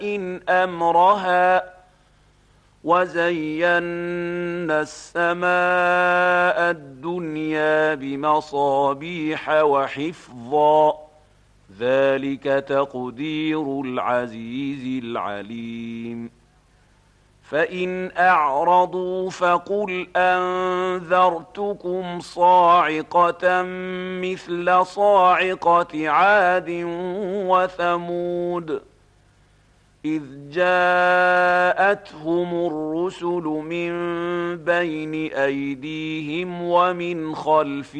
أمرها وزينا السماء الدنيا بمصابيح وحفظا ذلك تقدير العزيز العليم فإن أعرضوا فقل أنذرتكم صاعقة مثل صاعقة عاد وثمود إذ جاءتهم الرسل من بين أيديهم ومن خلفهم